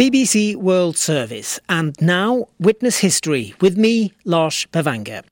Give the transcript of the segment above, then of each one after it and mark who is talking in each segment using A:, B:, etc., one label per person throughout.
A: BBC World Service, and now Witness History with me, Lars Bavanger.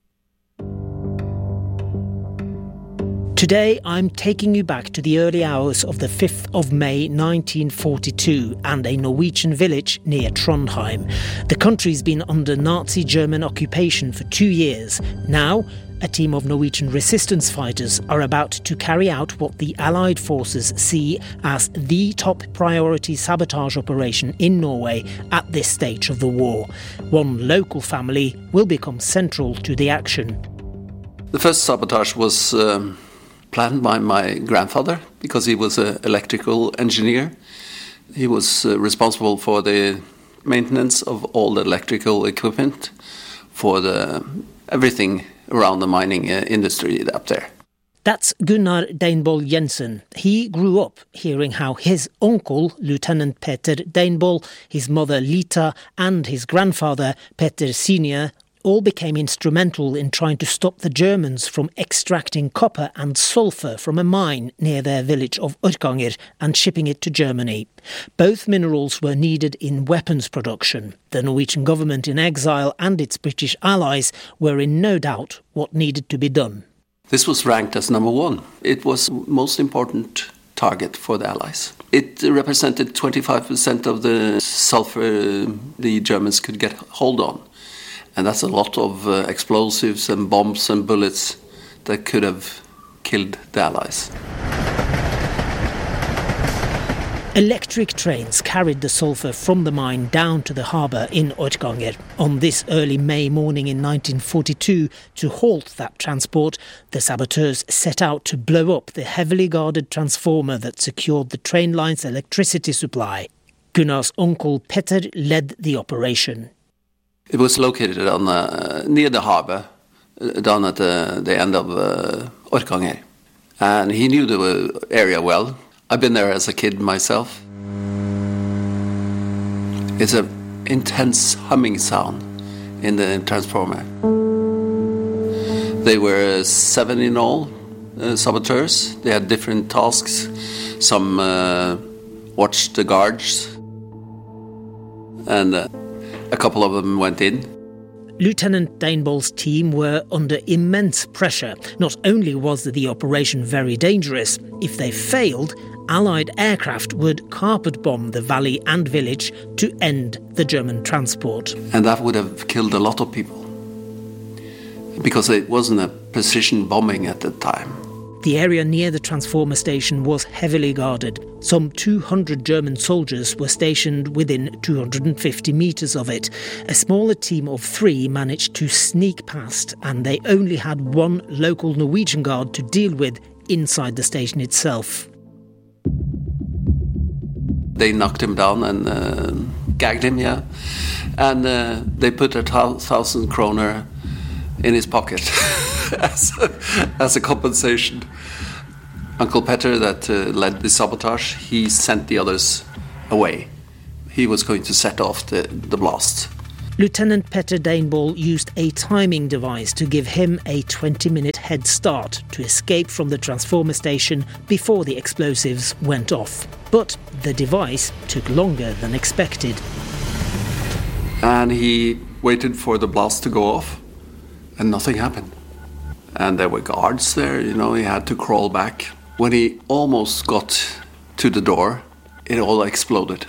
A: Today I'm taking you back to the early hours of the 5th of May 1942 and a Norwegian village near Trondheim. The country's been under Nazi German occupation for 2 years. Now, a team of Norwegian resistance fighters are about to carry out what the Allied forces see as the top priority sabotage operation in Norway at this stage of the war. One local family will become central to the action.
B: The first sabotage was planned by my grandfather because he was an electrical engineer. He was responsible for the maintenance of all the electrical equipment for everything around the mining industry up there.
A: That's Gunnar Deinboll Jensen. He grew up hearing how his uncle, Lieutenant Peter Deinboll, his mother Lita and his grandfather Peter Senior all became instrumental in trying to stop the Germans from extracting copper and sulphur from a mine near their village of Orkanger and shipping it to Germany. Both minerals were needed in weapons production. The Norwegian government in exile and its British allies were in no doubt what needed to be done.
B: This was ranked as number one. It was the most important target for the Allies. It represented 25% of the sulphur the Germans could get hold on. And that's a lot of explosives and bombs and bullets that could have killed the Allies.
A: Electric trains carried the sulphur from the mine down to the harbour in Orkanger. On this early May morning in 1942, to halt that transport, the saboteurs set out to blow up the heavily guarded transformer that secured the train line's electricity supply. Gunnar's uncle Petter led the operation.
B: It was located on near the harbour, down at the end of Orkanger. And he knew the area well. I've been there as a kid myself. It's an intense humming sound in the transformer. They were 7 in all, saboteurs. They had different tasks. Some watched the guards, and a couple of them went in.
A: Lieutenant Deinboll's team were under immense pressure. Not only was the operation very dangerous, if they failed, Allied aircraft would carpet bomb the valley and village to end the German transport.
B: And that would have killed a lot of people, because it wasn't a precision bombing at the time.
A: The area near the transformer station was heavily guarded. Some 200 German soldiers were stationed within 250 metres of it. A smaller team of 3 managed to sneak past, and they only had one local Norwegian guard to deal with inside the station itself.
B: They knocked him down and gagged him, and they put 1,000 kroner in his pocket as a compensation. Uncle Petter, that led the sabotage, he sent the others away. He was going to set off the blast.
A: Lieutenant Petter Deinboll used a timing device to give him a 20-minute head start to escape from the transformer station before the explosives went off. But the device took longer than expected.
B: And he waited for the blast to go off, and nothing happened. And there were guards there, he had to crawl back. When he almost got to the door, it all exploded.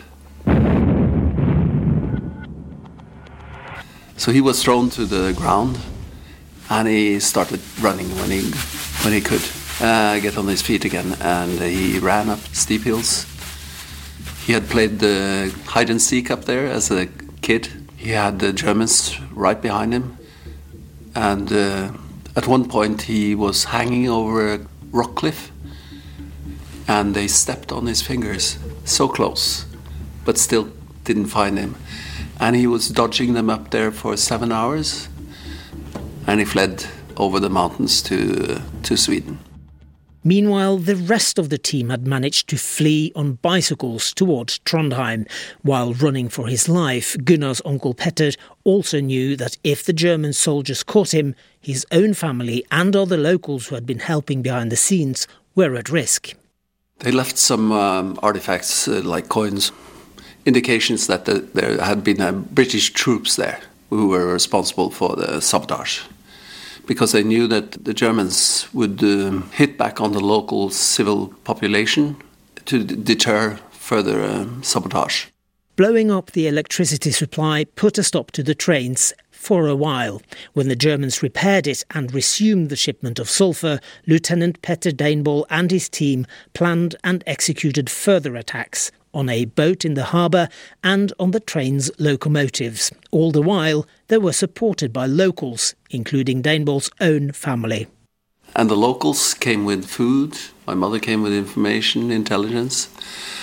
B: So he was thrown to the ground, and he started running when he could get on his feet again. And he ran up steep hills. He had played the hide and seek up there as a kid. He had the Germans right behind him. And at one point he was hanging over a rock cliff, and they stepped on his fingers so close, but still didn't find him. And he was dodging them up there for 7 hours, and he fled over the mountains to Sweden.
A: Meanwhile, the rest of the team had managed to flee on bicycles towards Trondheim. While running for his life, Gunnar's uncle Petter also knew that if the German soldiers caught him, his own family and other locals who had been helping behind the scenes were at risk.
B: They left some artifacts like coins indications that there had been British troops there who were responsible for the sabotage, because they knew that the Germans would hit back on the local civil population to deter further sabotage.
A: Blowing up the electricity supply put a stop to the trains for a while. When the Germans repaired it and resumed the shipment of sulphur, Lieutenant Petter Deinbold and his team planned and executed further attacks on a boat in the harbour and on the train's locomotives. All the while, they were supported by locals, including Deinbold's own family.
B: And the locals came with food. My mother came with information, intelligence.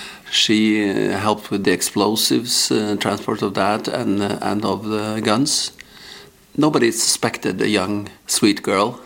B: She helped with the explosives, transport of that, and of the guns. Nobody suspected a young, sweet girl,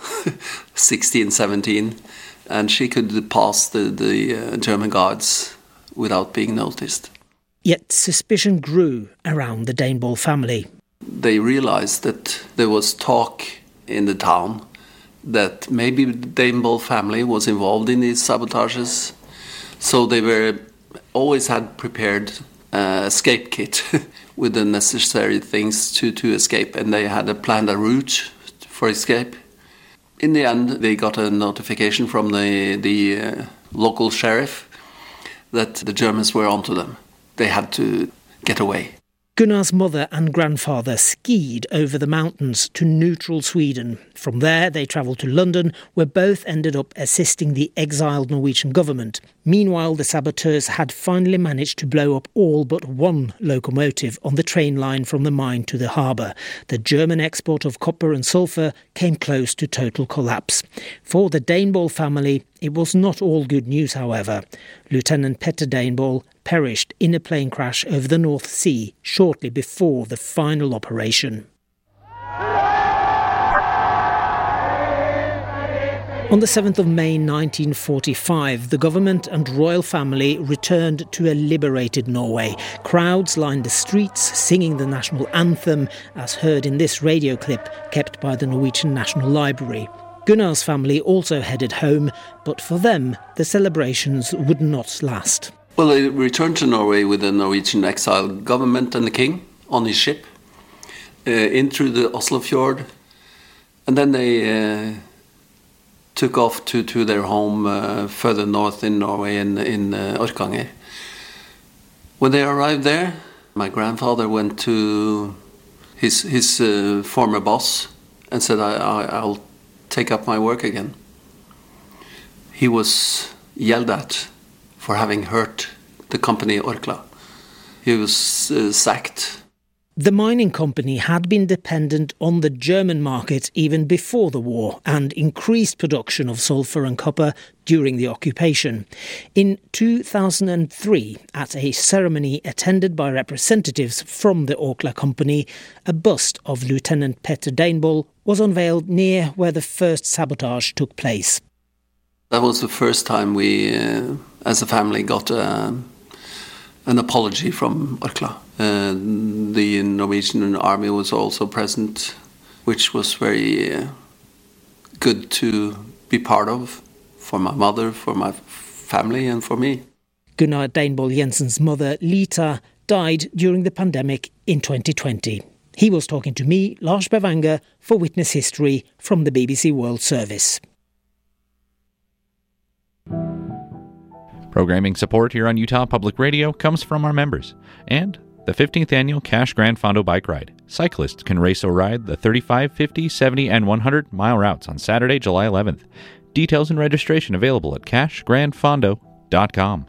B: 16, 17, and she could pass the German guards without being noticed.
A: Yet suspicion grew around the Deinbold family.
B: They realized that there was talk in the town that maybe the Deinbold family was involved in these sabotages, so they always had prepared escape kit with the necessary things to escape, and they had planned a route for escape. In the end, they got a notification from the local sheriff that the Germans were onto them. They had to get away.
A: Gunnar's mother and grandfather skied over the mountains to neutral Sweden. From there, they travelled to London, where both ended up assisting the exiled Norwegian government. Meanwhile, the saboteurs had finally managed to blow up all but one locomotive on the train line from the mine to the harbour. The German export of copper and sulphur came close to total collapse. For the Deinbold family, it was not all good news, however. Lieutenant Petter Deinbold perished in a plane crash over the North Sea shortly before the final operation. On the 7th of May 1945, the government and royal family returned to a liberated Norway. Crowds lined the streets, singing the national anthem, as heard in this radio clip kept by the Norwegian National Library. Gunnar's family also headed home, but for them, the celebrations would not last.
B: Well, they returned to Norway with the Norwegian exiled government and the king on his ship, in through the Oslofjord, and then they took off to their home further north in Norway, in Orkanger. When they arrived there, my grandfather went to his former boss and said, I'll take up my work again. He was yelled at for having hurt the company Orkla. He was sacked.
A: The mining company had been dependent on the German market even before the war and increased production of sulphur and copper during the occupation. In 2003, at a ceremony attended by representatives from the Orkla company, a bust of Lieutenant Petter Deinbold was unveiled near where the first sabotage took place.
B: That was the first time we, as a family, got an apology from Orkla. The Norwegian army was also present, which was very good to be part of, for my mother, for my family, and for me.
A: Gunnar Deinbold Jensen's mother, Lita, died during the pandemic in 2020. He was talking to me, Lars Bavanger, for Witness History from the BBC World Service.
C: Programming support here on Utah Public Radio comes from our members and the 15th Annual Cache Grand Fondo Bike Ride. Cyclists can race or ride the 35, 50, 70, and 100-mile routes on Saturday, July 11th. Details and registration available at cachegrandfondo.com.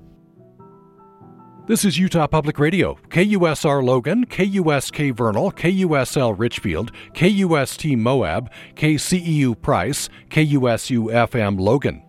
D: This is Utah Public Radio, KUSR Logan, KUSK Vernal, KUSL Richfield, KUST Moab, KCEU Price, KUSU FM Logan.